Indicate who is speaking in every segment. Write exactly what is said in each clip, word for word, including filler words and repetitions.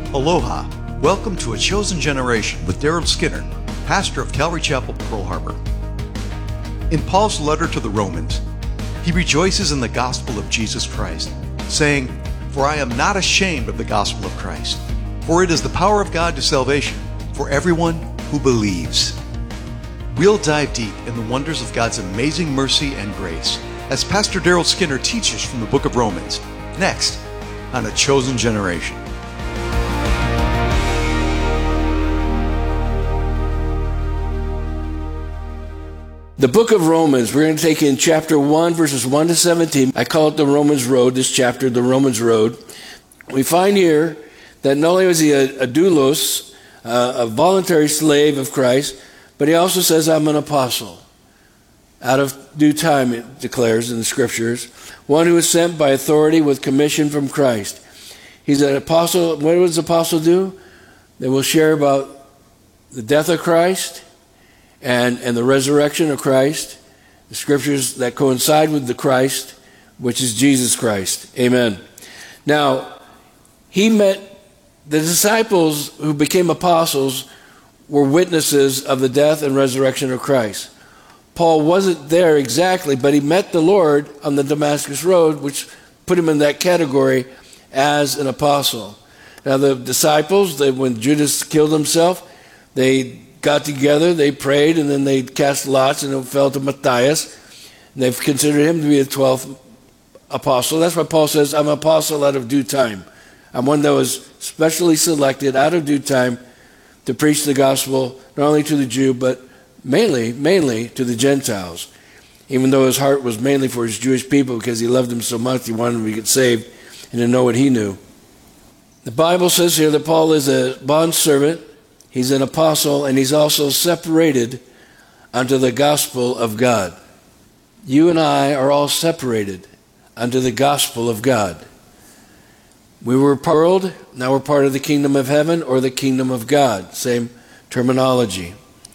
Speaker 1: Aloha. Welcome to A Chosen Generation with Daryl Skinner, pastor of Calvary Chapel, Pearl Harbor. In Paul's letter to the Romans, he rejoices in the gospel of Jesus Christ, saying, "For I am not ashamed of the gospel of Christ, for it is the power of God to salvation for everyone who believes." We'll dive deep in the wonders of God's amazing mercy and grace as Pastor Daryl Skinner teaches from the book of Romans, next on A Chosen Generation.
Speaker 2: The book of Romans, we're going to take in chapter one, verses one to seventeen. I call it the Romans Road, this chapter, the Romans Road. We find here that not only was he a, a doulos, uh, a voluntary slave of Christ, but he also says, I'm an apostle. Out of due time, it declares in the scriptures, one who is sent by authority with commission from Christ. He's an apostle. What does the apostle do? They will share about the death of Christ, And, and the resurrection of Christ, the scriptures that coincide with the Christ, which is Jesus Christ. Amen. Now, he met the disciples who became apostles were witnesses of the death and resurrection of Christ. Paul wasn't there exactly, but he met the Lord on the Damascus Road, which put him in that category as an apostle. Now, the disciples, they, when Judas killed himself, they got together, they prayed, and then they cast lots, and it fell to Matthias. And they've considered him to be the twelfth apostle. That's why Paul says, I'm an apostle out of due time. I'm one that was specially selected out of due time to preach the gospel, not only to the Jew, but mainly, mainly to the Gentiles. Even though his heart was mainly for his Jewish people, because he loved them so much, he wanted them to get saved and to know what he knew. The Bible says here that Paul is a bondservant. He's an apostle, and he's also separated unto the gospel of God. You and I are all separated unto the gospel of God. We were part of the world, now we're part of the kingdom of heaven or the kingdom of God. Same terminology.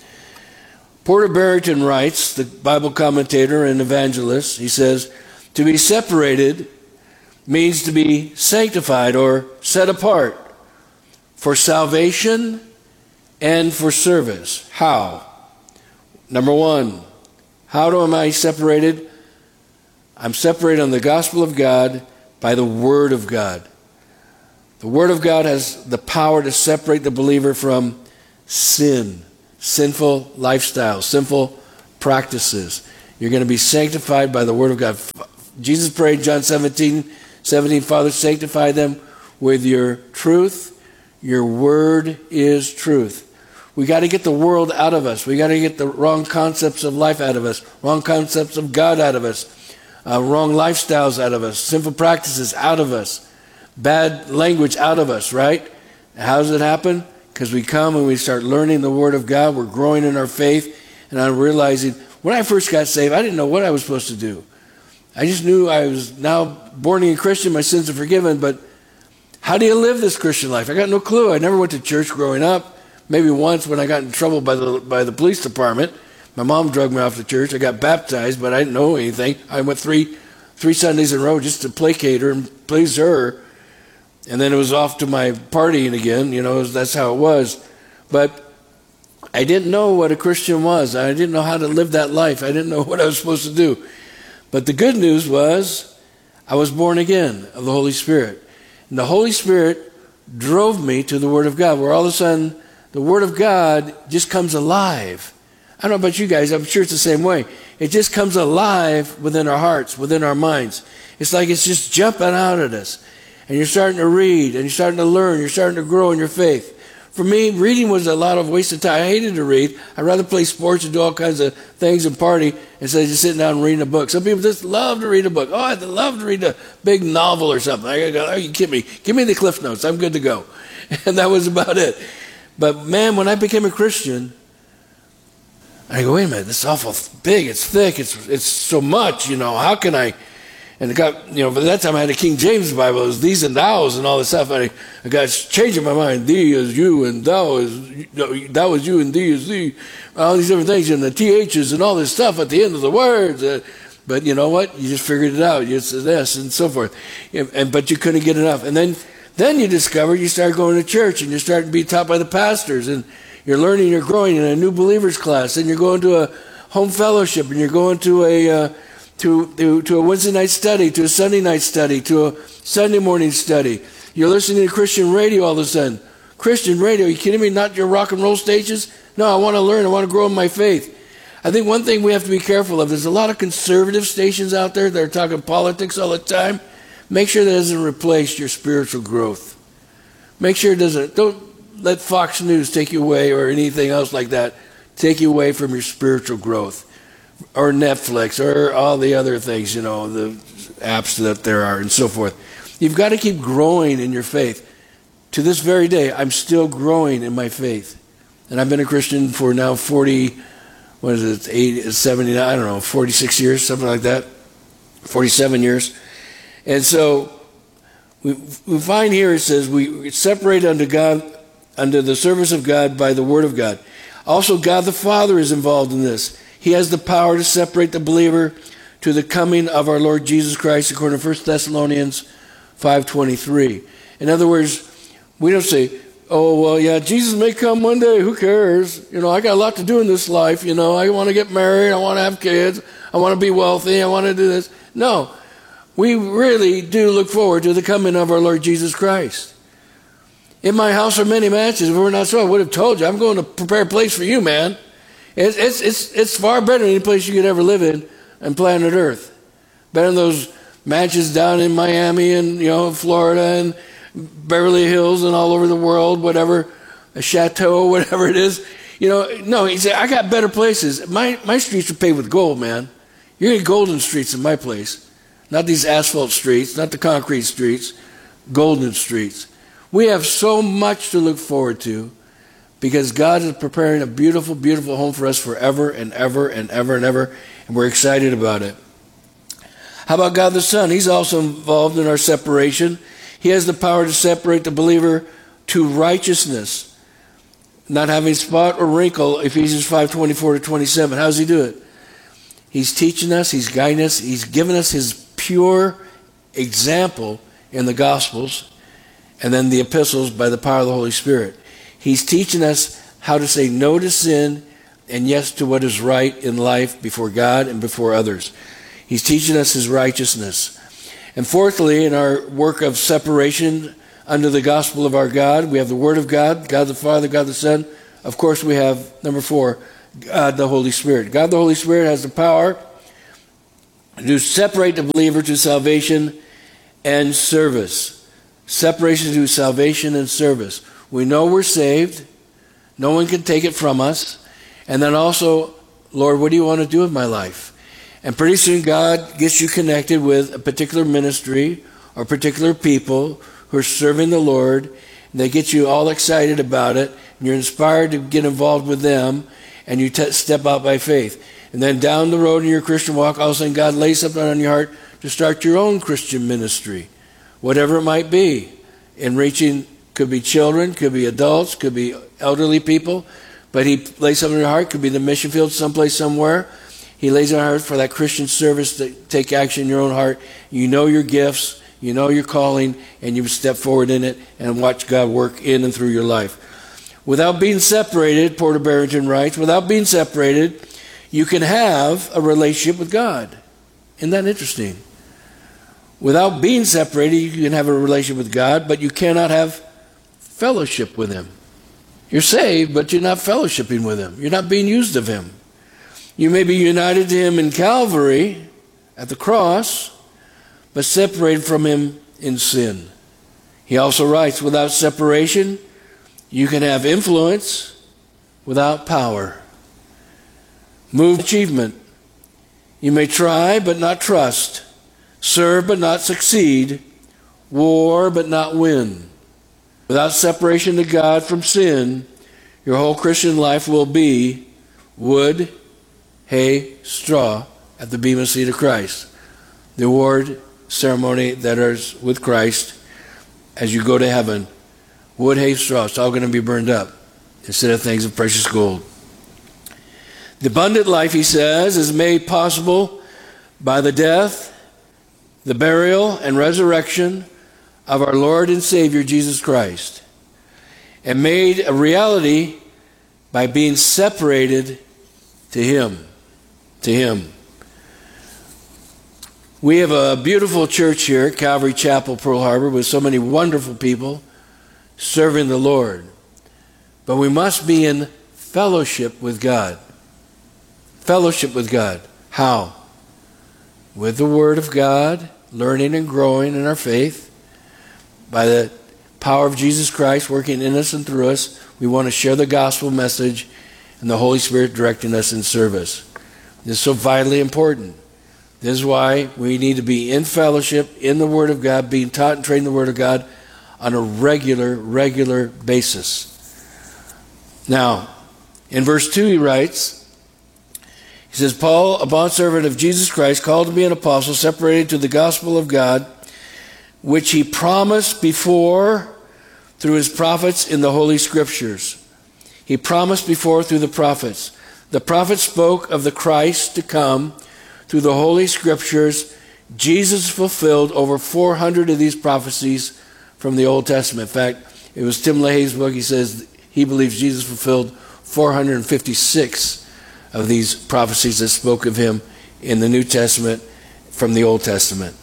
Speaker 2: Porter Barrington writes, the Bible commentator and evangelist, he says, to be separated means to be sanctified or set apart for salvation and for service. How? Number one, how do am I separated? I'm separated on the gospel of God by the Word of God. The Word of God has the power to separate the believer from sin, sinful lifestyles, sinful practices. You're going to be sanctified by the Word of God. Jesus prayed, John seventeen, seventeen, Father, sanctify them with your truth. Your Word is truth. We got to get the world out of us. We got to get the wrong concepts of life out of us, wrong concepts of God out of us, uh, wrong lifestyles out of us, sinful practices out of us, bad language out of us, right? How does it happen? Because we come and we start learning the Word of God. We're growing in our faith. And I'm realizing, when I first got saved, I didn't know what I was supposed to do. I just knew I was now born again Christian, my sins are forgiven, but how do you live this Christian life? I got no clue. I never went to church growing up. Maybe once when I got in trouble by the by the police department, my mom dragged me off to church. I got baptized, but I didn't know anything. I went three three Sundays in a row just to placate her and please her. And then it was off to my partying again. You know, that's how it was. But I didn't know what a Christian was. I didn't know how to live that life. I didn't know what I was supposed to do. But the good news was I was born again of the Holy Spirit. And the Holy Spirit drove me to the Word of God, where all of a sudden the Word of God just comes alive. I don't know about you guys. I'm sure it's the same way. It just comes alive within our hearts, within our minds. It's like it's just jumping out at us. And you're starting to read, and you're starting to learn, you're starting to grow in your faith. For me, reading was a lot of waste of time. I hated to read. I'd rather play sports and do all kinds of things and party instead of just sitting down and reading a book. Some people just love to read a book. Oh, I'd love to read a big novel or something. I go, oh, you kidding me? Give me the Cliff Notes. I'm good to go. And that was about it. But man, when I became a Christian, I go, wait a minute, this is awful big, it's thick, it's it's so much, you know, how can I, and it got, you know, by that time I had a King James Bible, it was these and thous and all this stuff, and I, I got changing my mind, thee is you, and thou is, you know, thou is you, and thee is thee, all these different things, and the T H's and all this stuff at the end of the words, uh, but you know what, you just figured it out, it's this, and so forth, and, but you couldn't get enough, and then Then you discover you start going to church and you start to be taught by the pastors, and you're learning, you're growing in a new believers class, and you're going to a home fellowship, and you're going to a uh, to, to to a Wednesday night study, to a Sunday night study, to a Sunday morning study. You're listening to Christian radio all of a sudden. Christian radio, are you kidding me? Not your rock and roll stations? No, I want to learn. I want to grow in my faith. I think one thing we have to be careful of, there's a lot of conservative stations out there that are talking politics all the time. Make sure that doesn't replace your spiritual growth. Make sure it doesn't. Don't let Fox News take you away, or anything else like that, take you away from your spiritual growth. Or Netflix, or all the other things, you know, the apps that there are and so forth. You've got to keep growing in your faith. To this very day, I'm still growing in my faith. And I've been a Christian for now forty, what is it, eighty, seventy, I don't know, forty-six years, something like that. forty-seven years. And so we, we find here it says we separate unto God, unto the service of God by the word of God. Also, God the Father is involved in this. He has the power to separate the believer to the coming of our Lord Jesus Christ, according to First Thessalonians five twenty-three. In other words, we don't say, oh, well, yeah, Jesus may come one day. Who cares? You know, I got a lot to do in this life. You know, I want to get married. I want to have kids. I want to be wealthy. I want to do this. No, we really do look forward to the coming of our Lord Jesus Christ. In my house are many mansions. If we're not so, I would have told you. I'm going to prepare a place for you, man. It's, it's, it's, it's far better than any place you could ever live in on planet Earth. Better than those mansions down in Miami and, you know, Florida and Beverly Hills and all over the world, whatever, a chateau, whatever it is. You know, no, he said, I got better places. My, my streets are paved with gold, man. You're going to get golden streets in my place. Not these asphalt streets, not the concrete streets, golden streets. We have so much to look forward to, because God is preparing a beautiful, beautiful home for us forever and ever and ever and ever, and we're excited about it. How about God the Son? He's also involved in our separation. He has the power to separate the believer to righteousness, not having spot or wrinkle, Ephesians five twenty-four to twenty-seven. How does he do it? He's teaching us, he's guiding us, he's given us his pure example in the Gospels, and then the epistles by the power of the Holy Spirit. He's teaching us how to say no to sin and yes to what is right in life before God and before others. He's teaching us his righteousness. And fourthly, in our work of separation under the gospel of our God, we have the Word of God, God the Father, God the Son. Of course, we have, number four, God the Holy Spirit. God the Holy Spirit has the power to separate the believer to salvation and service. Separation to salvation and service. We know we're saved. No one can take it from us. And then also, Lord, what do you want to do with my life? And pretty soon God gets you connected with a particular ministry or particular people who are serving the Lord. And they get you all excited about it. And you're inspired to get involved with them. And you t- step out by faith. And then down the road in your Christian walk, all of a sudden God lays something on your heart to start your own Christian ministry. Whatever it might be. In reaching, could be children, could be adults, could be elderly people. But he lays something on your heart. Could be the mission field someplace, somewhere. He lays on our heart for that Christian service to take action in your own heart. You know your gifts, you know your calling, and you step forward in it and watch God work in and through your life. Without being separated, Porter Barrington writes, without being separated, you can have a relationship with God. Isn't that interesting? Without being separated, you can have a relationship with God, but you cannot have fellowship with him. You're saved, but you're not fellowshipping with him. You're not being used of him. You may be united to him in Calvary, at the cross, but separated from him in sin. He also writes, without separation, you can have influence without power. Move achievement. You may try, but not trust. Serve, but not succeed. War, but not win. Without separation to God from sin, your whole Christian life will be wood, hay, straw at the bema seat of Christ. The award ceremony that is with Christ as you go to heaven. Wood, hay, straw, it's all going to be burned up instead of things of precious gold. The abundant life, he says, is made possible by the death, the burial, and resurrection of our Lord and Savior Jesus Christ, and made a reality by being separated to Him. To Him. We have a beautiful church here at Calvary Chapel, Pearl Harbor, with so many wonderful people serving the Lord. But we must be in fellowship with God. Fellowship with God. How? With the Word of God, learning and growing in our faith. By the power of Jesus Christ working in us and through us, we want to share the gospel message and the Holy Spirit directing us in service. This is so vitally important. This is why we need to be in fellowship, in the Word of God, being taught and trained in the Word of God on a regular, regular basis. Now, in verse two he writes, he says, Paul, a bondservant of Jesus Christ, called to be an apostle, separated to the gospel of God, which he promised before through his prophets in the Holy Scriptures. He promised before through the prophets. The prophets spoke of the Christ to come through the Holy Scriptures. Jesus fulfilled over four hundred of these prophecies from the Old Testament. In fact, it was Tim LaHaye's book. He says he believes Jesus fulfilled four hundred fifty-six of these prophecies that spoke of him in the New Testament from the Old Testament.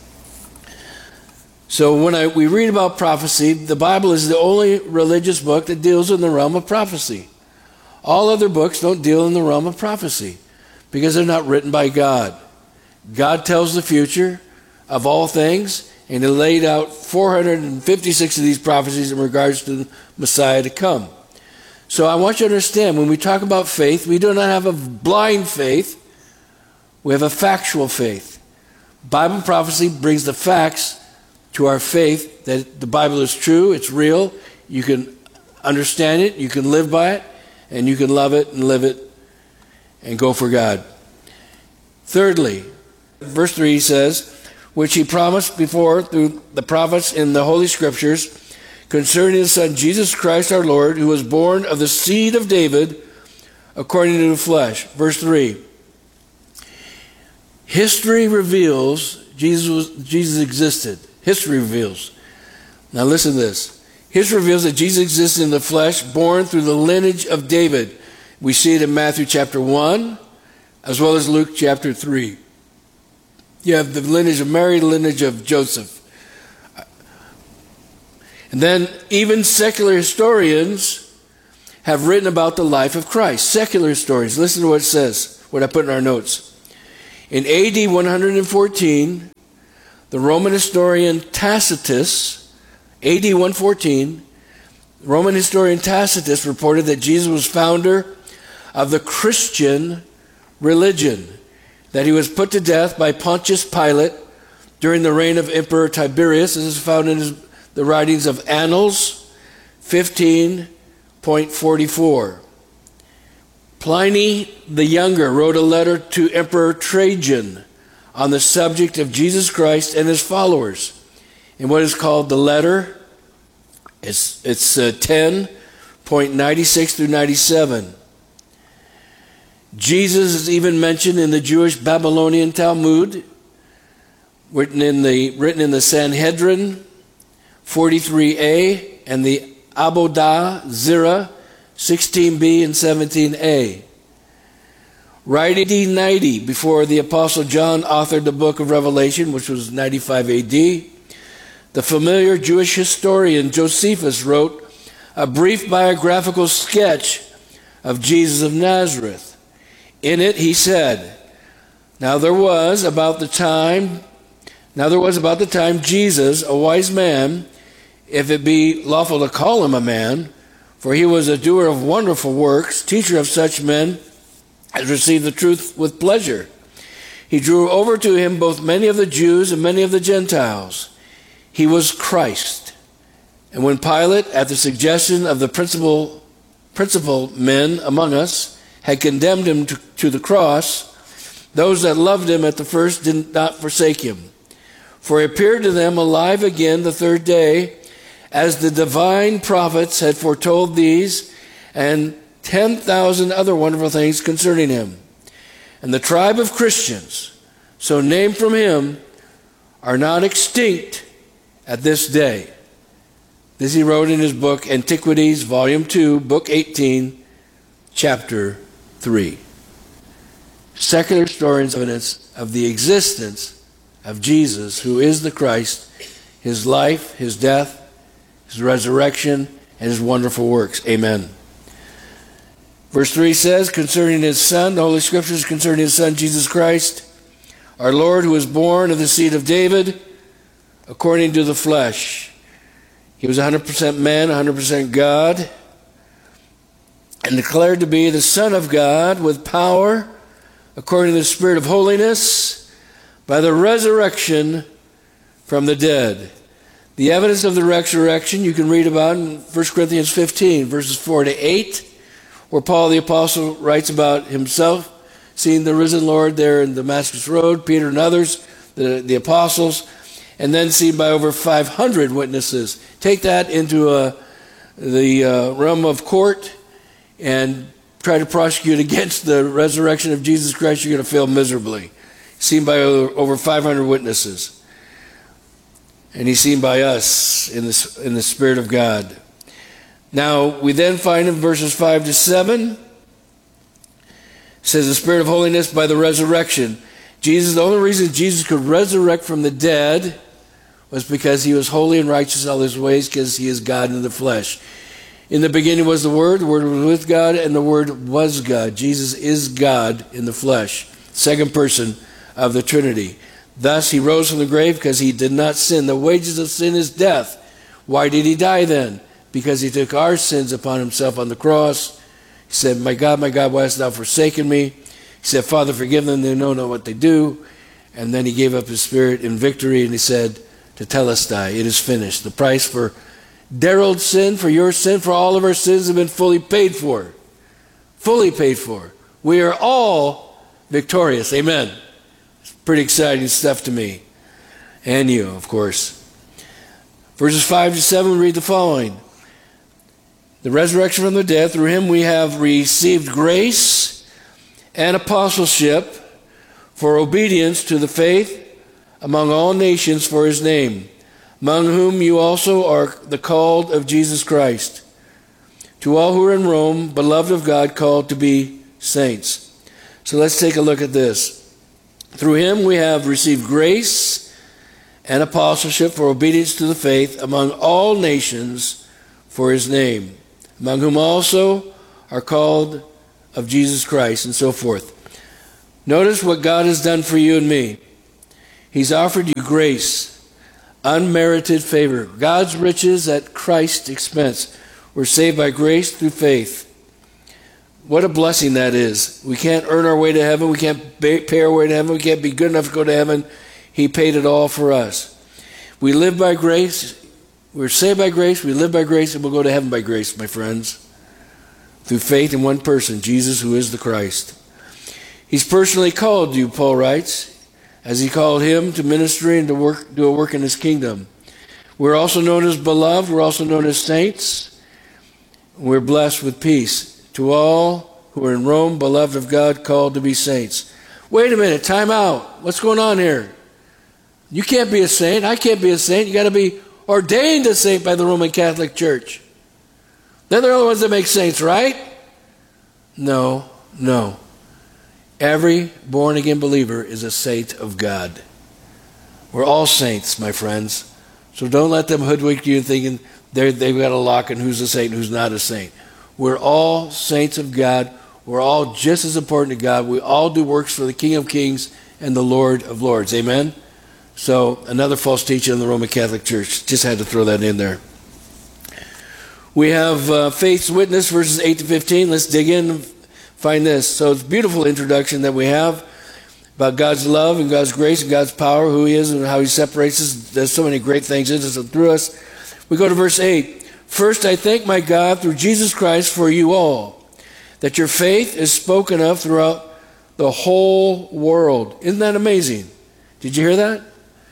Speaker 2: So when I, we read about prophecy, the Bible is the only religious book that deals in the realm of prophecy. All other books don't deal in the realm of prophecy because they're not written by God. God tells the future of all things, and he laid out four hundred fifty-six of these prophecies in regards to the Messiah to come. So I want you to understand, when we talk about faith, we do not have a blind faith. We have a factual faith. Bible prophecy brings the facts to our faith that the Bible is true, it's real, you can understand it, you can live by it, and you can love it and live it and go for God. Thirdly, verse three says, which he promised before through the prophets in the Holy Scriptures concerning his Son Jesus Christ our Lord, who was born of the seed of David according to the flesh. Verse three. History reveals Jesus was, Jesus existed. History reveals. Now listen to this. History reveals that Jesus existed in the flesh, born through the lineage of David. We see it in Matthew chapter one, as well as Luke chapter three. You have the lineage of Mary, the lineage of Joseph. And then even secular historians have written about the life of Christ. Secular historians. Listen to what it says, what I put in our notes. In A D one fourteen, the Roman historian Tacitus, A D one fourteen, Roman historian Tacitus reported that Jesus was founder of the Christian religion, that he was put to death by Pontius Pilate during the reign of Emperor Tiberius. This is found in his, the writings of Annals fifteen forty-four. Pliny the Younger wrote a letter to Emperor Trajan on the subject of Jesus Christ and his followers. In what is called the letter, it's, it's uh, ten ninety-six through ninety-seven. Jesus is even mentioned in the Jewish Babylonian Talmud, written in the, written in the Sanhedrin forty-three A and the Abodah Zira sixteen B and seventeen A. Right A D ninety, before the Apostle John authored the book of Revelation, which was ninety-five A D, the familiar Jewish historian Josephus wrote a brief biographical sketch of Jesus of Nazareth. In it he said, Now there was about the time, now there was about the time Jesus, a wise man, if it be lawful to call him a man, for he was a doer of wonderful works, teacher of such men as received the truth with pleasure. He drew over to him both many of the Jews and many of the Gentiles. He was Christ. And when Pilate, at the suggestion of the principal, principal men among us, had condemned him to, to the cross, those that loved him at the first did not forsake him. For he appeared to them alive again the third day, as the divine prophets had foretold these and ten thousand other wonderful things concerning him. And the tribe of Christians, so named from him, are not extinct at this day. This he wrote in his book, Antiquities, Volume two, Book eighteen, Chapter three. Secular historians' evidence of the existence of Jesus, who is the Christ, his life, his death, his resurrection, and his wonderful works. Amen. Verse three says, concerning his Son, the Holy Scriptures concerning his Son, Jesus Christ, our Lord, who was born of the seed of David, according to the flesh. He was one hundred percent man, one hundred percent God, and declared to be the Son of God with power, according to the Spirit of holiness, by the resurrection from the dead. The evidence of the resurrection you can read about in First Corinthians fifteen, verses four to eight, where Paul the Apostle writes about himself seeing the risen Lord there in Damascus Road, Peter and others, the, the apostles, and then seen by over five hundred witnesses. Take that into uh, the uh, realm of court and try to prosecute against the resurrection of Jesus Christ, you're going to fail miserably. Seen by over five hundred witnesses. And he's seen by us in the, in the Spirit of God. Now, we then find in verses five to seven, it says the Spirit of holiness by the resurrection. Jesus, the only reason Jesus could resurrect from the dead was because he was holy and righteous in all his ways, because he is God in the flesh. In the beginning was the Word, the Word was with God, and the Word was God. Jesus is God in the flesh, second person of the Trinity. Thus he rose from the grave because he did not sin. The wages of sin is death. Why did he die then? Because he took our sins upon himself on the cross. He said, my God, my God, why hast thou forsaken me? He said, Father, forgive them, they know not what they do. And then he gave up his spirit in victory, and he said, Tetelestai, it is finished. The price for Daryl's sin, for your sin, for all of our sins have been fully paid for. Fully paid for. We are all victorious. Amen. It's pretty exciting stuff to me. And you, of course. Verses five to seven, read the following. The resurrection from the dead, through him we have received grace and apostleship for obedience to the faith among all nations for his name, among whom you also are the called of Jesus Christ. To all who are in Rome, beloved of God, called to be saints. So let's take a look at this. Through him we have received grace and apostleship for obedience to the faith among all nations for his name, among whom also are called of Jesus Christ, and so forth. Notice what God has done for you and me. He's offered you grace, unmerited favor, God's riches at Christ's expense. We're saved by grace through faith. What a blessing that is. We can't earn our way to heaven. We can't pay our way to heaven. We can't be good enough to go to heaven. He paid it all for us. We live by grace. We're saved by grace. We live by grace, and we'll go to heaven by grace, my friends. Through faith in one person, Jesus, who is the Christ. He's personally called you, Paul writes, as he called him to ministry and to work, do a work in his kingdom. We're also known as beloved. We're also known as saints. We're blessed with peace. To all who are in Rome, beloved of God, called to be saints. Wait a minute, time out. What's going on here? You can't be a saint. I can't be a saint. You got to be ordained a saint by the Roman Catholic Church. They're the only ones that make saints, right? No, no. Every born-again believer is a saint of God. We're all saints, my friends. So don't let them hoodwink you thinking they've got a lock on who's a saint and who's not a saint. We're all saints of God. We're all just as important to God. We all do works for the King of Kings and the Lord of Lords. Amen? So another false teaching in the Roman Catholic Church. Just had to throw that in there. We have uh, Faith's Witness, verses eight to fifteen. Let's dig in and find this. So it's a beautiful introduction that we have about God's love and God's grace and God's power, who he is and how he separates us. There's so many great things in us and through us. We go to verse eight. First, I thank my God through Jesus Christ for you all, that your faith is spoken of throughout the whole world. Isn't that amazing? Did you hear that?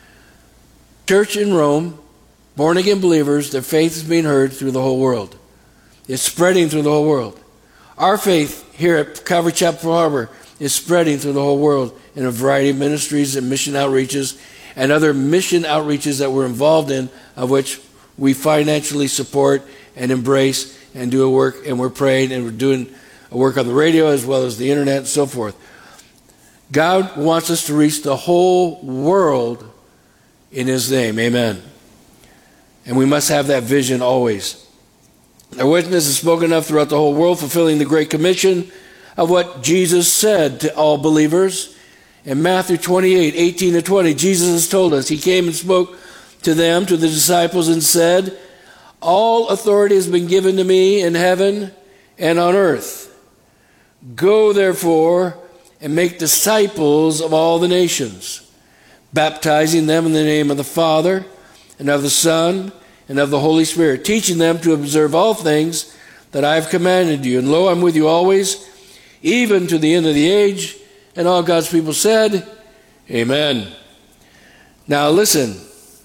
Speaker 2: Church in Rome, born-again believers, their faith is being heard through the whole world. It's spreading through the whole world. Our faith here at Calvary Chapel Harbor is spreading through the whole world in a variety of ministries and mission outreaches. and other mission outreaches that we're involved in, of which we financially support and embrace and do a work, and we're praying and we're doing a work on the radio as well as the internet and so forth. God wants us to reach the whole world in His name. Amen. And we must have that vision always. Our witness is spoken of throughout the whole world, fulfilling the Great Commission of what Jesus said to all believers. In Matthew twenty-eight, eighteen to twenty, Jesus has told us, He came and spoke to them, to the disciples, and said, all authority has been given to me in heaven and on earth. Go, therefore, and make disciples of all the nations, baptizing them in the name of the Father, and of the Son, and of the Holy Spirit, teaching them to observe all things that I have commanded you. And lo, I'm with you always, even to the end of the age. And all God's people said, Amen. Now listen,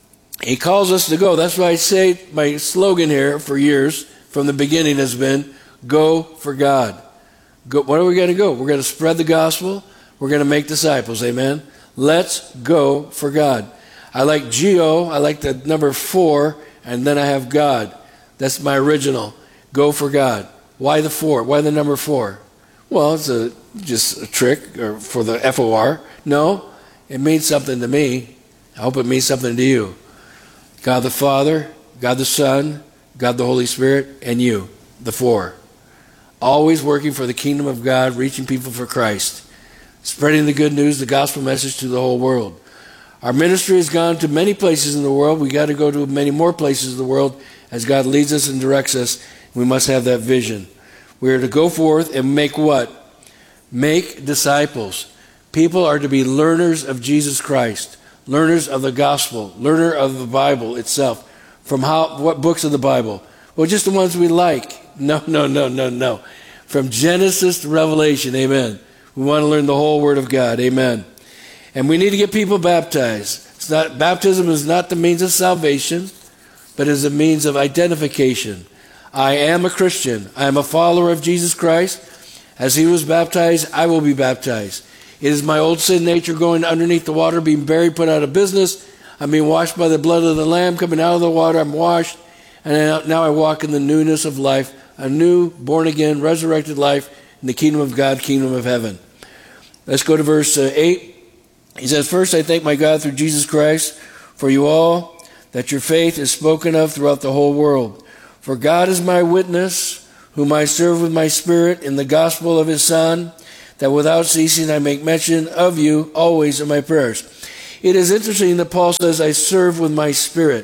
Speaker 2: He calls us to go. That's why I say my slogan here for years, from the beginning, has been, go for God. Go, where are we going to go? We're going to spread the gospel. We're going to make disciples. Amen. Let's go for God. I like Geo. I like the number four, and then I have God. That's my original. Go for God. Why the four? Why the number four? Well, it's a, just a trick or for the F O R. No, it means something to me. I hope it means something to you. God the Father, God the Son, God the Holy Spirit, and you, the four. Always working for the kingdom of God, reaching people for Christ, spreading the good news, the gospel message to the whole world. Our ministry has gone to many places in the world. We got to go to many more places in the world as God leads us and directs us. We must have that vision. We are to go forth and make what? Make disciples. People are to be learners of Jesus Christ, learners of the gospel, learner of the Bible itself. From how? What books of the Bible? Well, just the ones we like. No, no, no, no, no. From Genesis to Revelation, amen. We want to learn the whole Word of God, amen. And we need to get people baptized. It's not, baptism is not the means of salvation, but is a means of identification. I am a Christian. I am a follower of Jesus Christ. As He was baptized, I will be baptized. It is my old sin nature going underneath the water, being buried, put out of business. I'm being washed by the blood of the Lamb, coming out of the water. I'm washed, and now I walk in the newness of life, a new, born-again, resurrected life in the kingdom of God, kingdom of heaven. Let's go to verse uh, eight. He says, first, I thank my God through Jesus Christ for you all, that your faith is spoken of throughout the whole world. For God is my witness, whom I serve with my spirit in the gospel of His Son, that without ceasing I make mention of you always in my prayers. It is interesting that Paul says, I serve with my spirit.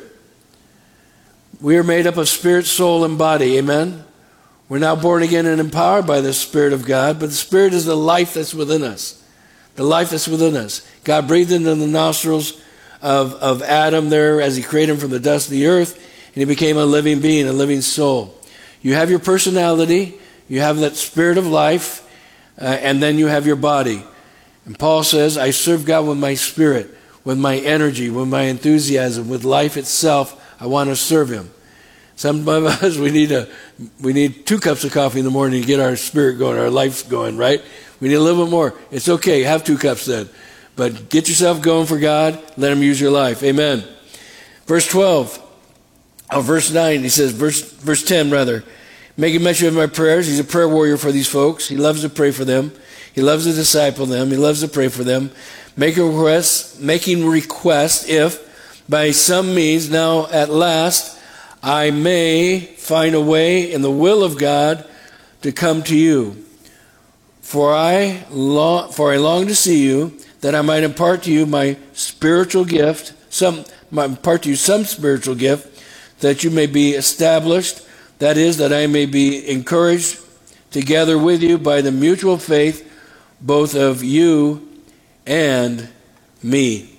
Speaker 2: We are made up of spirit, soul, and body. Amen? We're now born again and empowered by the Spirit of God, but the Spirit is the life that's within us. The life that's within us. God breathed into the nostrils of, of Adam there as He created him from the dust of the earth, and he became a living being, a living soul. You have your personality, you have that spirit of life, uh, and then you have your body. And Paul says, I serve God with my spirit, with my energy, with my enthusiasm, with life itself. I want to serve Him. Some of us, we need a, we need two cups of coffee in the morning to get our spirit going, our life going, right? We need a little bit more. It's okay, have two cups then. But get yourself going for God. Let Him use your life. Amen. Verse twelve, or verse nine, he says, verse, verse ten rather, making mention of my prayers. He's a prayer warrior for these folks. He loves to pray for them. He loves to disciple them. He loves to pray for them. Making requests, making requests if by some means now at last I may find a way in the will of God to come to you. For I long, for I long to see you, that I might impart to you my spiritual gift, some might impart to you some spiritual gift, that you may be established. That is, that I may be encouraged together with you by the mutual faith, both of you and me.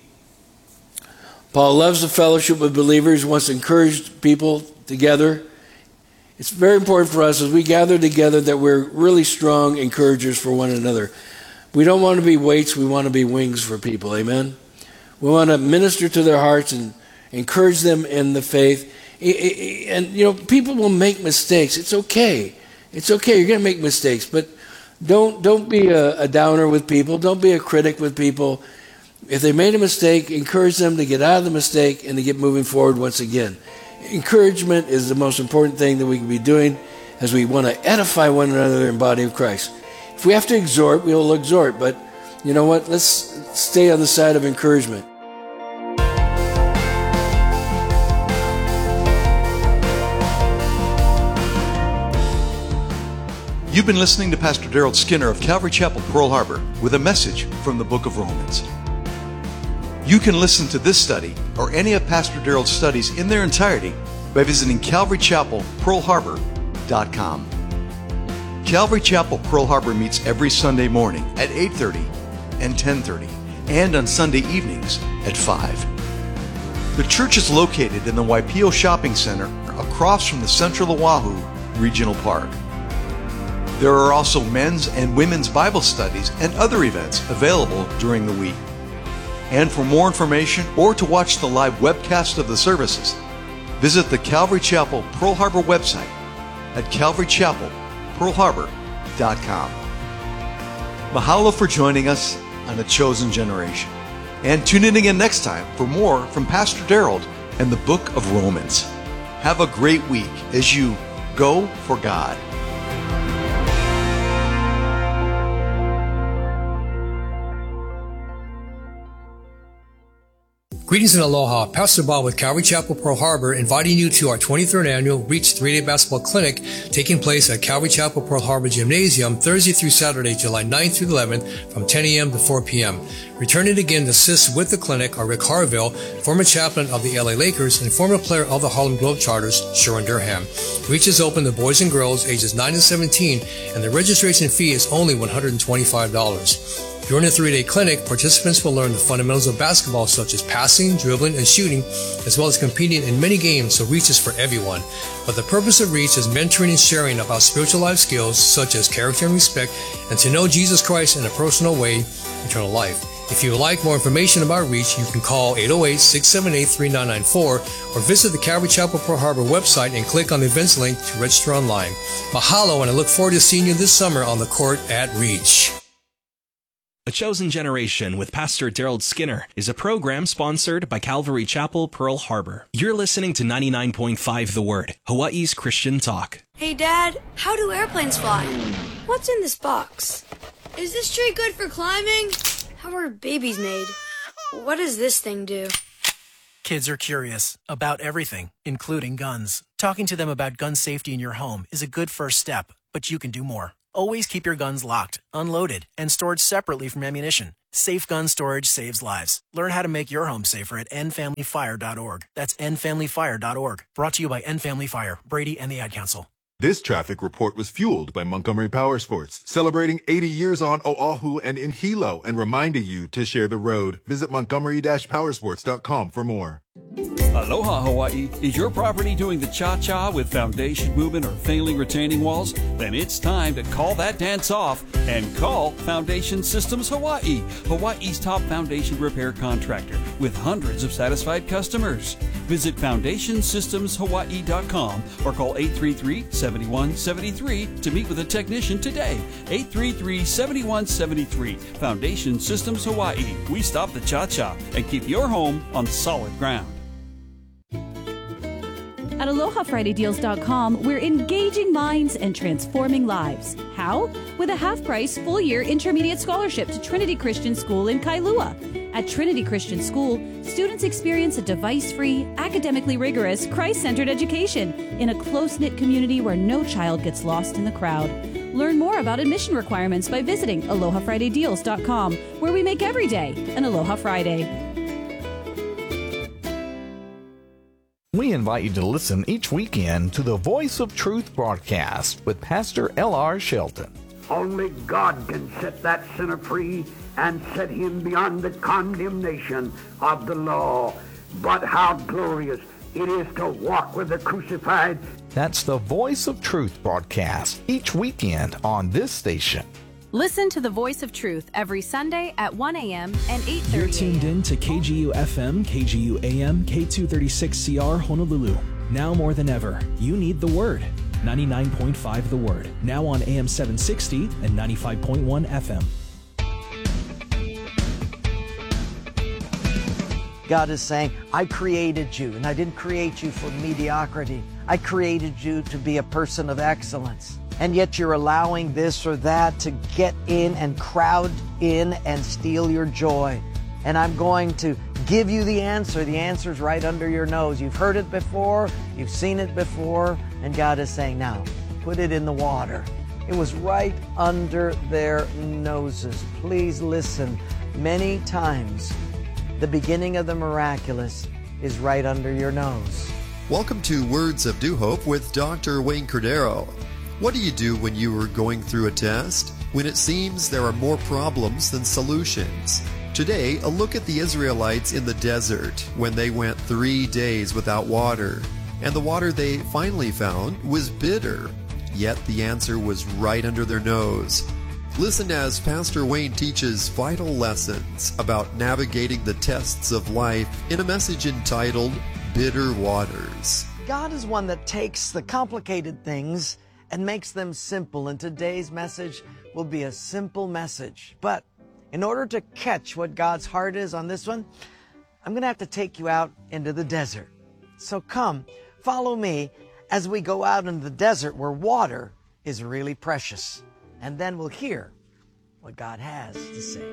Speaker 2: Paul loves the fellowship with believers. He wants to encourage people together. It's very important for us as we gather together that we're really strong encouragers for one another. We don't want to be weights, we want to be wings for people, amen? We want to minister to their hearts and encourage them in the faith. And, you know, people will make mistakes. It's okay. It's okay, you're going to make mistakes, but don't don't be a, a downer with people. Don't be a critic with people. If they made a mistake, encourage them to get out of the mistake and to get moving forward once again. Encouragement is the most important thing that we can be doing as we want to edify one another in the body of Christ. If we have to exhort, we'll exhort, but you know what? Let's stay on the side of encouragement.
Speaker 1: You've been listening to Pastor Daryl Skinner of Calvary Chapel, Pearl Harbor, with a message from the book of Romans. You can listen to this study or any of Pastor Daryl's studies in their entirety by visiting calvary chapel pearl harbor dot com. Calvary Chapel, Pearl Harbor meets every Sunday morning at eight thirty and ten thirty, and on Sunday evenings at five. The church is located in the Waipio Shopping Center across from the Central Oahu Regional Park. There are also men's and women's Bible studies and other events available during the week. And for more information or to watch the live webcast of the services, visit the Calvary Chapel Pearl Harbor website at calvary chapel pearl harbor dot com. Mahalo for joining us on A Chosen Generation. And tune in again next time for more from Pastor Daryl and the book of Romans. Have a great week as you go for God.
Speaker 3: Greetings and aloha. Pastor Bob with Calvary Chapel, Pearl Harbor, inviting you to our twenty-third annual Reach three-Day Basketball Clinic taking place at Calvary Chapel, Pearl Harbor Gymnasium Thursday through Saturday, July ninth through eleventh from ten a.m. to four p.m. Returning again to assist with the clinic are Rick Harville, former chaplain of the L A Lakers and former player of the Harlem Globetrotters, Sharon Durham. Reach is open to boys and girls ages nine to seventeen, and the registration fee is only one hundred twenty-five dollars. During the three-day clinic, participants will learn the fundamentals of basketball such as passing, dribbling, and shooting, as well as competing in many games, so Reach is for everyone. But the purpose of Reach is mentoring and sharing about spiritual life skills such as character and respect, and to know Jesus Christ in a personal way, eternal life. If you would like more information about Reach, you can call eight oh eight, six seven eight, three nine nine four or visit the Calvary Chapel Pearl Harbor website and click on the events link to register online. Mahalo, and I look forward to seeing you this summer on the court at Reach.
Speaker 4: A Chosen Generation with Pastor Daryl Skinner is a program sponsored by Calvary Chapel, Pearl Harbor. You're listening to ninety-nine point five The Word, Hawaii's Christian talk.
Speaker 5: Hey Dad, how do airplanes fly? What's in this box? Is this tree good for climbing? How are babies made? What does this thing do?
Speaker 6: Kids are curious about everything, including guns. Talking to them about gun safety in your home is a good first step, but you can do more. Always keep your guns locked, unloaded, and stored separately from ammunition. Safe gun storage saves lives. Learn how to make your home safer at end family fire dot org. That's end family fire dot org. Brought to you by End Family Fire, Brady, and the Ad Council.
Speaker 7: This traffic report was fueled by Montgomery Power Sports, celebrating eighty years on Oahu and in Hilo, and reminding you to share the road. Visit montgomery dash powersports dot com for more.
Speaker 8: Aloha Hawaii. Is your property doing the cha-cha with foundation movement or failing retaining walls? Then it's time to call that dance off and call Foundation Systems Hawaii, Hawaii's top foundation repair contractor with hundreds of satisfied customers. Visit foundation systems hawaii dot com or call eight three three, seven one seven three to meet with a technician today. eight three three, seven one seven three. Foundation Systems Hawaii. We stop the cha-cha and keep your home on solid ground.
Speaker 9: At aloha friday deals dot com, we're engaging minds and transforming lives. How? With a half-price, full-year intermediate scholarship to Trinity Christian School in Kailua. At Trinity Christian School, students experience a device-free, academically rigorous, Christ-centered education in a close-knit community where no child gets lost in the crowd. Learn more about admission requirements by visiting aloha friday deals dot com, where we make every day an Aloha Friday.
Speaker 10: We invite you to listen each weekend to the Voice of Truth broadcast with Pastor L R Shelton.
Speaker 11: Only God can set that sinner free and set him beyond the condemnation of the law. But how glorious it is to walk with the crucified.
Speaker 10: That's the Voice of Truth broadcast each weekend on this station.
Speaker 12: Listen to the Voice of Truth every Sunday at one a.m. and eight thirty a.m.
Speaker 13: You're tuned in to K G U F M, K G U A M, K two thirty-six C R Honolulu. Now more than ever, you need the Word. ninety-nine point five The Word. Now on A M seven sixty and ninety-five point one F M.
Speaker 14: God is saying, I created you, and I didn't create you for mediocrity. I created you to be a person of excellence. And yet you're allowing this or that to get in and crowd in and steal your joy. And I'm going to give you the answer. The answer's right under your nose. You've heard it before, you've seen it before, and God is saying, now, put it in the water. It was right under their noses. Please listen. Many times, the beginning of the miraculous is right under your nose.
Speaker 15: Welcome to Words of New Hope with Doctor Wayne Cordero. What do you do when you are going through a test? When it seems there are more problems than solutions? Today, a look at the Israelites in the desert when they went three days without water. And the water they finally found was bitter. Yet the answer was right under their nose. Listen as Pastor Wayne teaches vital lessons about navigating the tests of life in a message entitled Bitter Waters.
Speaker 14: God is one that takes the complicated things and makes them simple, and today's message will be a simple message. But in order to catch what God's heart is on this one, I'm going to have to take you out into the desert. So come, follow me as we go out into the desert where water is really precious. And then we'll hear what God has to say.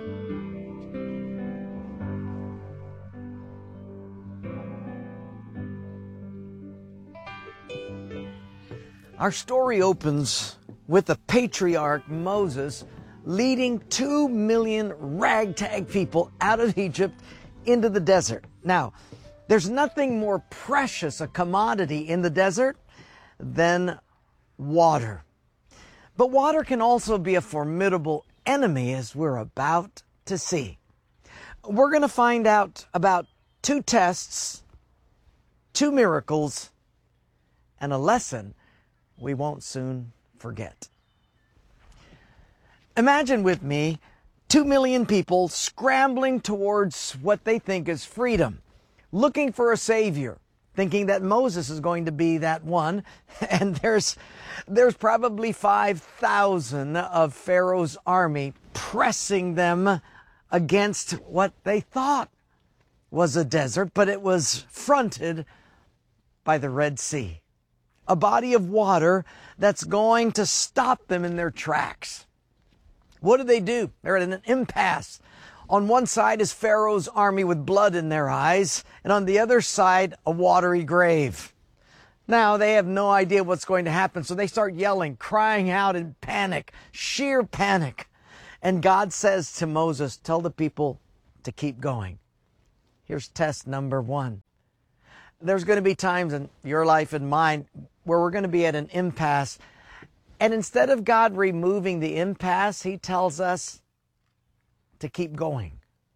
Speaker 14: Our story opens with the patriarch Moses leading two million ragtag people out of Egypt into the desert. Now, there's nothing more precious a commodity in the desert than water. But water can also be a formidable enemy, as we're about to see. We're going to find out about two tests, two miracles, and a lesson we won't soon forget. Imagine with me two million people scrambling towards what they think is freedom, looking for a savior, thinking that Moses is going to be that one. And there's, there's probably five thousand of Pharaoh's army pressing them against what they thought was a desert, but it was fronted by the Red Sea, a body of water that's going to stop them in their tracks. What do they do? They're at an impasse. On one side is Pharaoh's army with blood in their eyes, and on the other side, a watery grave. Now, they have no idea what's going to happen, so they start yelling, crying out in panic, sheer panic. And God says to Moses, tell the people to keep going. Here's test number one. There's going to be times in your life and mine where we're going to be at an impasse. And instead of God removing the impasse, He tells us to keep going.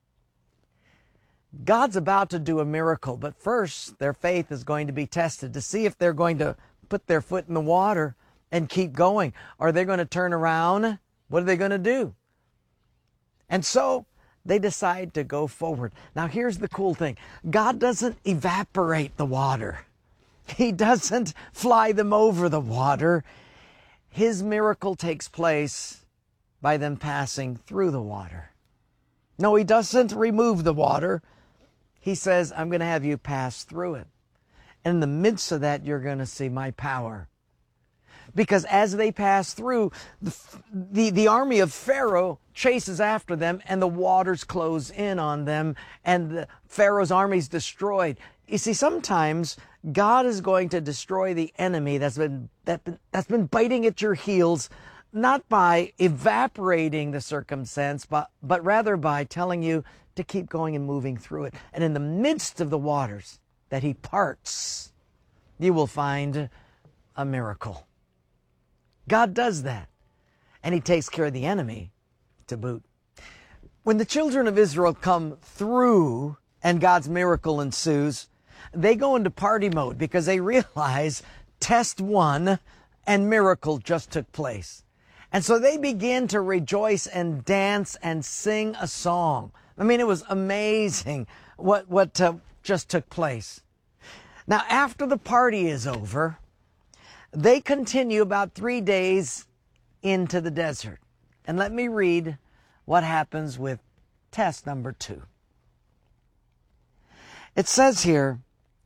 Speaker 14: God's about to do a miracle, but first their faith is going to be tested to see if they're going to put their foot in the water and keep going. Are they going to turn around? What are they going to do? And so they decide to go forward. Now here's the cool thing. God doesn't evaporate the water. He doesn't fly them over the water. His miracle takes place by them passing through the water. No, He doesn't remove the water. He says, I'm going to have you pass through it. And in the midst of that, you're going to see my power. Because as they pass through, the, the, the army of Pharaoh chases after them, and the waters close in on them, and the, Pharaoh's army is destroyed. You see, sometimes God is going to destroy the enemy that's been, that, that's been biting at your heels, not by evaporating the circumstance, but, but rather by telling you to keep going and moving through it. And in the midst of the waters that He parts, you will find a miracle. God does that, and He takes care of the enemy to boot. When the children of Israel come through and God's miracle ensues, they go into party mode because they realize test one and miracle just took place. And so they begin to rejoice and dance and sing a song. I mean, it was amazing what, what uh, just took place. Now, after the party is over, they continue about three days into the desert. And let me read what happens with test number two. It says here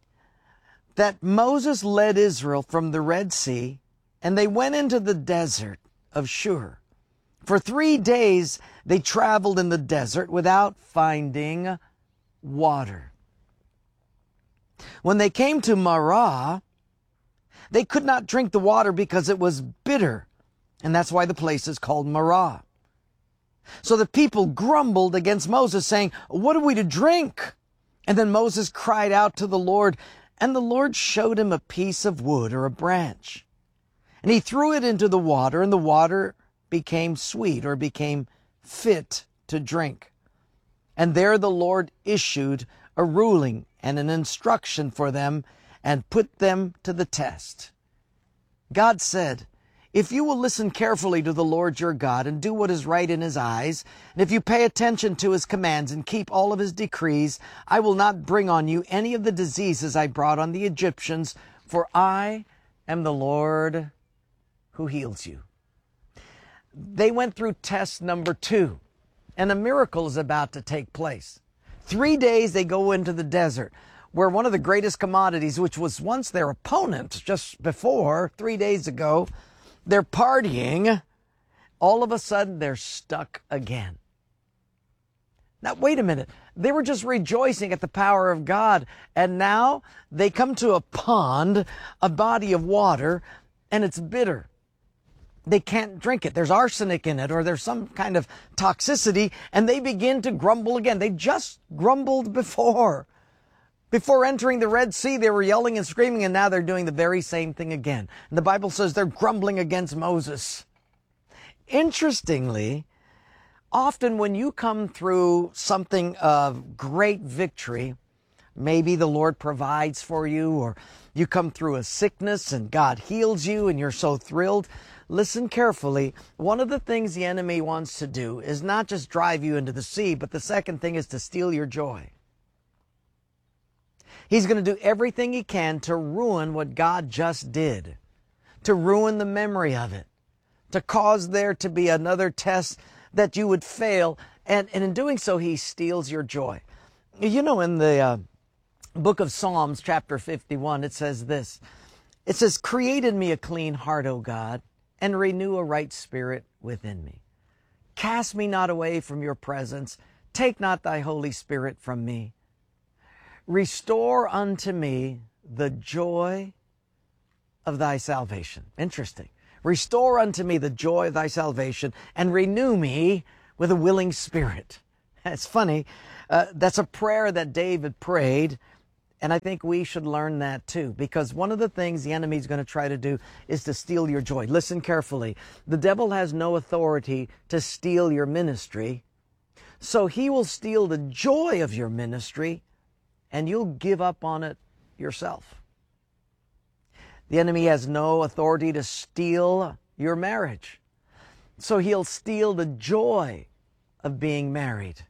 Speaker 14: that Moses led Israel from the Red Sea, and they went into the desert of Shur. For three days they traveled in the desert without finding water. When they came to Marah, they could not drink the water because it was bitter, and that's why the place is called Marah. So the people grumbled against Moses, saying, "What are we to drink?" And then Moses cried out to the Lord, and the Lord showed him a piece of wood or a branch. And he threw it into the water, and the water became sweet, or became fit to drink. And there the Lord issued a ruling and an instruction for them, and put them to the test. God said, "If you will listen carefully to the Lord your God and do what is right in his eyes, and if you pay attention to his commands and keep all of his decrees, I will not bring on you any of the diseases I brought on the Egyptians, for I am the Lord who heals you." They went through test number two, and a miracle is about to take place. Three days they go into the desert, where one of the greatest commodities, which was once their opponent just before, three days ago, they're partying. All of a sudden, they're stuck again. Now, wait a minute. They were just rejoicing at the power of God, and now they come to a pond, a body of water, and it's bitter. They can't drink it. There's arsenic in it, or there's some kind of toxicity, and they begin to grumble again. They just grumbled before. Before entering the Red Sea, they were yelling and screaming, and now they're doing the very same thing again. And the Bible says they're grumbling against Moses. Interestingly, often when you come through something of great victory, maybe the Lord provides for you, or you come through a sickness and God heals you and you're so thrilled. Listen carefully. One of the things the enemy wants to do is not just drive you into the sea, but the second thing is to steal your joy. He's going to do everything he can to ruin what God just did, to ruin the memory of it, to cause there to be another test that you would fail. And, and in doing so, he steals your joy. You know, in the uh, book of Psalms, chapter fifty-one, it says this. It says, "Create in me a clean heart, O God, and renew a right spirit within me. Cast me not away from your presence. Take not thy Holy Spirit from me. Restore unto me the joy of thy salvation." Interesting. "Restore unto me the joy of thy salvation, and renew me with a willing spirit." It's funny. Uh, that's a prayer that David prayed, and I think we should learn that too, because one of the things the enemy is going to try to do is to steal your joy. Listen carefully. The devil has no authority to steal your ministry, so he will steal the joy of your ministry, and you'll give up on it yourself. The enemy has no authority to steal your marriage, so he'll steal the joy of being married,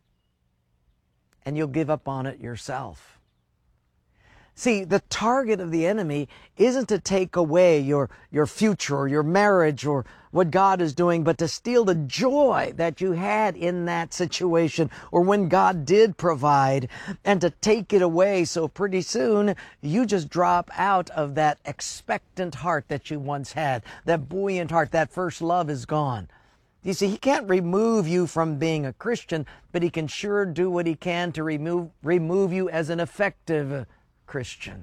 Speaker 14: and you'll give up on it yourself. See, the target of the enemy isn't to take away your, your future or your marriage or what God is doing, but to steal the joy that you had in that situation or when God did provide, and to take it away. So pretty soon you just drop out of that expectant heart that you once had, that buoyant heart. That first love is gone. You see, he can't remove you from being a Christian, but he can sure do what he can to remove, remove you as an effective Christian.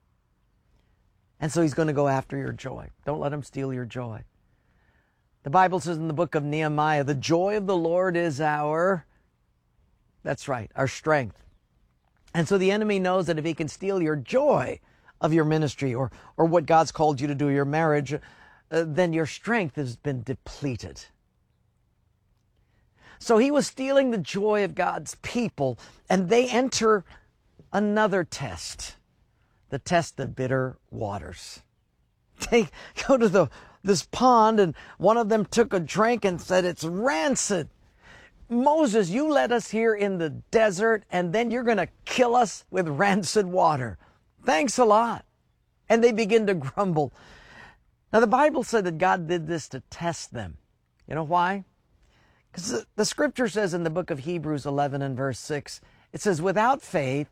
Speaker 14: And so he's going to go after your joy. Don't let him steal your joy. The Bible says in the book of Nehemiah, the joy of the Lord is our, that's right, our strength. And so the enemy knows that if he can steal your joy of your ministry or, or what God's called you to do, your marriage, uh, then your strength has been depleted. So he was stealing the joy of God's people, and they enter another test, the test of bitter waters. They go to the this pond, and one of them took a drink and said, "It's rancid. Moses, you led us here in the desert, and then you're going to kill us with rancid water. Thanks a lot." And they begin to grumble. Now, the Bible said that God did this to test them. You know why? Because the, the scripture says in the book of Hebrews eleven and verse six, it says, "Without faith,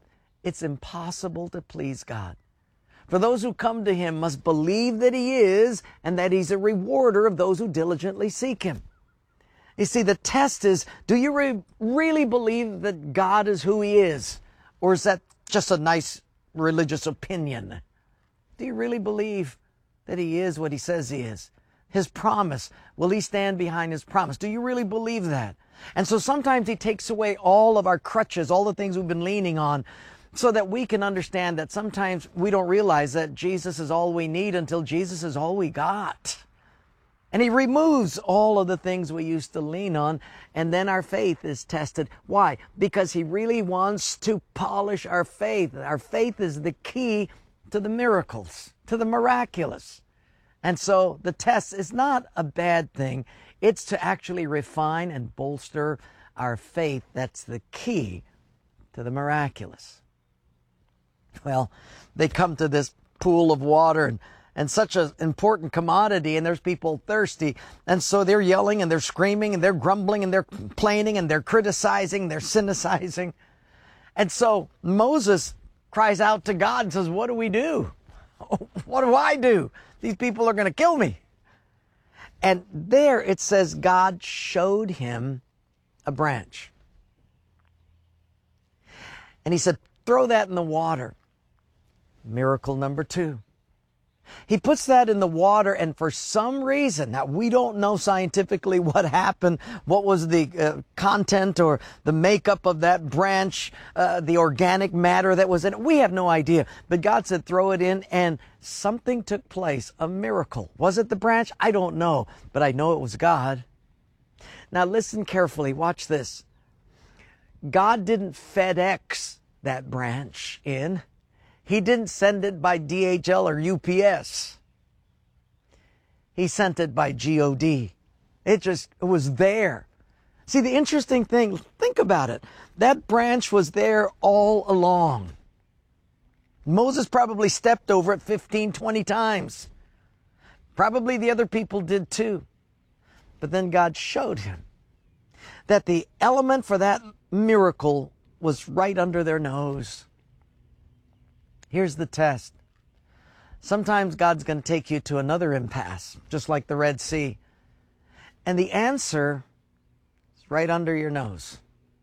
Speaker 14: it's impossible to please God. For those who come to Him must believe that He is and that He's a rewarder of those who diligently seek Him. You see, the test is, do you re- really believe that God is who He is? Or is that just a nice religious opinion? Do you really believe that He is what He says He is? His promise, will He stand behind His promise? Do you really believe that? And so sometimes He takes away all of our crutches, all the things we've been leaning on, so that we can understand that sometimes we don't realize that Jesus is all we need until Jesus is all we got. And He removes all of the things we used to lean on, and then our faith is tested. Why? Because He really wants to polish our faith. Our faith is the key to the miracles, to the miraculous. And so the test is not a bad thing. It's to actually refine and bolster our faith. That's the key to the miraculous. Well, they come to this pool of water, and, and such an important commodity, and there's people thirsty. And so they're yelling and they're screaming and they're grumbling and they're complaining and they're criticizing, they're cynicizing. And so Moses cries out to God and says, what do we do? What do I do? These people are going to kill me. And there it says God showed him a branch. And He said, throw that in the water. Miracle number two. He puts that in the water, and for some reason, now we don't know scientifically what happened, what was the uh, content or the makeup of that branch, uh, the organic matter that was in it. We have no idea. But God said, throw it in, and something took place, a miracle. Was it the branch? I don't know, but I know it was God. Now listen carefully. Watch this. God didn't FedEx that branch in. He didn't send it by D H L or U P S. He sent it by G O D. It just it was there. See, the interesting thing, think about it. That branch was there all along. Moses probably stepped over it fifteen, twenty times. Probably the other people did too. But then God showed him that the element for that miracle was right under their nose. Here's the test. Sometimes God's going to take you to another impasse, just like the Red Sea. And the answer is right under your nose.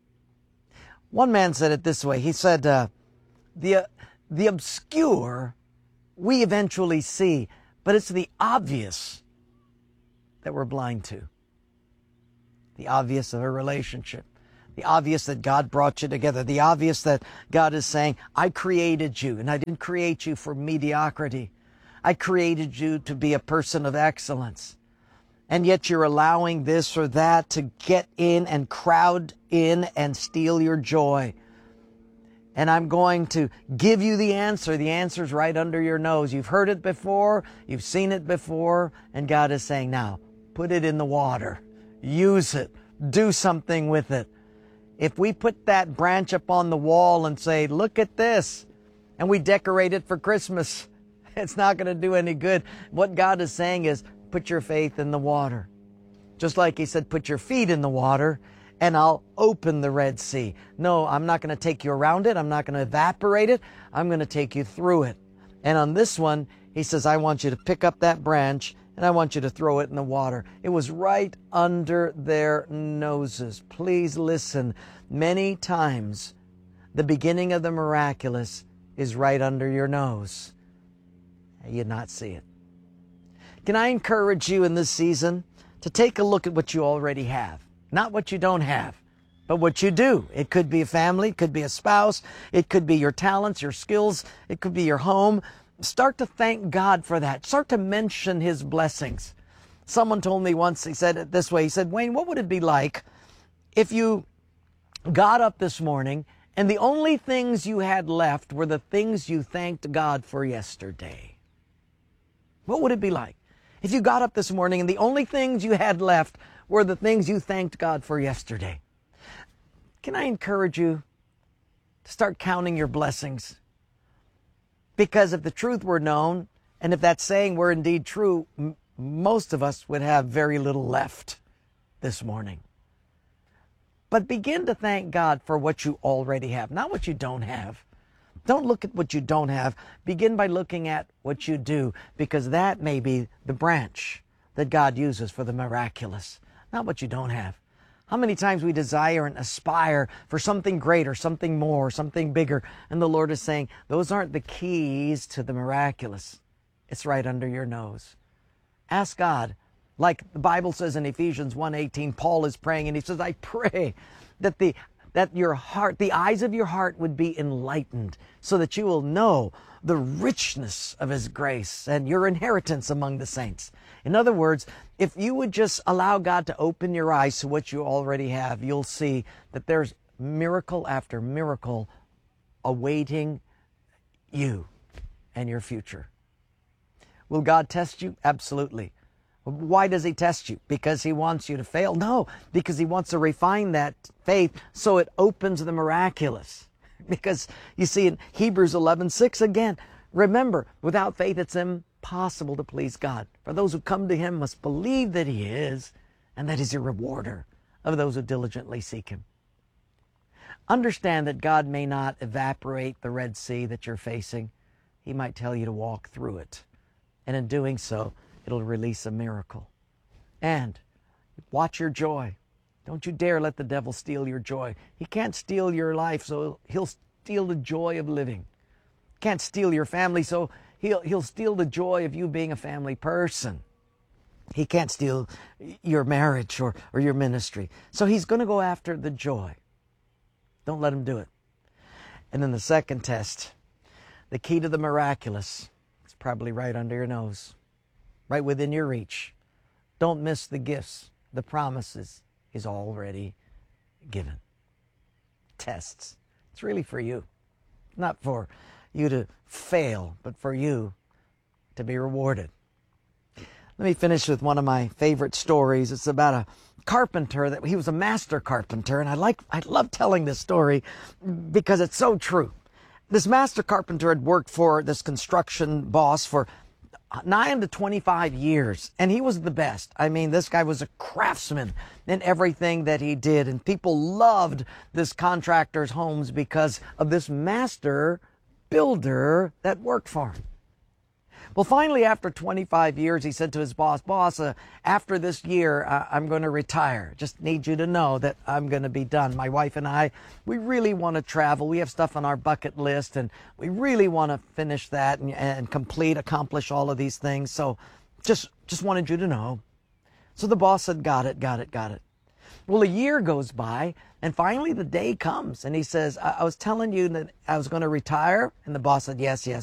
Speaker 14: One man said it this way. He said, uh, the, uh, the obscure we eventually see, but it's the obvious that we're blind to. The obvious of a relationship. The obvious that God brought you together. The obvious that God is saying, I created you, and I didn't create you for mediocrity. I created you to be a person of excellence. And yet you're allowing this or that to get in and crowd in and steal your joy. And I'm going to give you the answer. The answer's right under your nose. You've heard it before. You've seen it before. And God is saying, now, put it in the water. Use it. Do something with it. If we put that branch up on the wall and say, look at this, and we decorate it for Christmas, it's not going to do any good. What God is saying is, put your faith in the water. Just like He said, put your feet in the water, and I'll open the Red Sea. No, I'm not going to take you around it. I'm not going to evaporate it. I'm going to take you through it. And on this one, He says, I want you to pick up that branch, and I want you to throw it in the water. It was right under their noses. Please listen. Many times, the beginning of the miraculous is right under your nose. You not see it. Can I encourage you in this season to take a look at what you already have? Not what you don't have, but what you do. It could be a family, it could be a spouse, it could be your talents, your skills, it could be your home. Start to thank God for that. Start to mention His blessings. Someone told me once, he said it this way, he said, Wayne, what would it be like if you got up this morning and the only things you had left were the things you thanked God for yesterday? What would it be like if you got up this morning and the only things you had left were the things you thanked God for yesterday? Can I encourage you to start counting your blessings? Because if the truth were known, and if that saying were indeed true, m- most of us would have very little left this morning. But begin to thank God for what you already have, not what you don't have, Don't look at what you don't have. Begin by looking at what you do, because that may be the branch that God uses for the miraculous, not what you don't have. How many times we desire and aspire for something greater, something more, something bigger, and the Lord is saying, those aren't the keys to the miraculous. It's right under your nose. Ask God. Like the Bible says in Ephesians one eighteen, Paul is praying and he says, I pray that the that your heart, the eyes of your heart would be enlightened so that you will know the richness of His grace and your inheritance among the saints. In other words, if you would just allow God to open your eyes to what you already have, you'll see that there's miracle after miracle awaiting you and your future. Will God test you? Absolutely. Why does He test you? Because He wants you to fail? No, because He wants to refine that faith so it opens the miraculous. Because you see in Hebrews eleven six again, remember, without faith it's impossible to please God. For those who come to Him must believe that He is, and that He's a rewarder of those who diligently seek Him. Understand that God may not evaporate the Red Sea that you're facing. He might tell you to walk through it. And in doing so, it'll release a miracle. And watch your joy. Don't you dare let the devil steal your joy. He can't steal your life, so he'll steal the joy of living. Can't steal your family, so he'll, he'll steal the joy of you being a family person. He can't steal your marriage or, or your ministry. So he's going to go after the joy. Don't let him do it. And then the second test, the key to the miraculous, it's probably right under your nose. Right within your reach. Don't miss the gifts, the promises He's already given. Tests. It's really for you. Not for you to fail, but for you to be rewarded. Let me finish with one of my favorite stories. It's about a carpenter that he was a master carpenter, and I like I love telling this story because it's so true. This master carpenter had worked for this construction boss for nine to twenty-five years, and he was the best. I mean, this guy was a craftsman in everything that he did, and people loved this contractor's homes because of this master builder that worked for him. Well, finally, after twenty-five years, he said to his boss, boss, uh, after this year, uh, I'm going to retire. Just need you to know that I'm going to be done. My wife and I, we really want to travel. We have stuff on our bucket list, and we really want to finish that and, and complete, accomplish all of these things. So just, just wanted you to know. So the boss said, got it, got it, got it. Well, a year goes by, and finally the day comes, and he says, I, I was telling you that I was going to retire. And the boss said, yes, yes.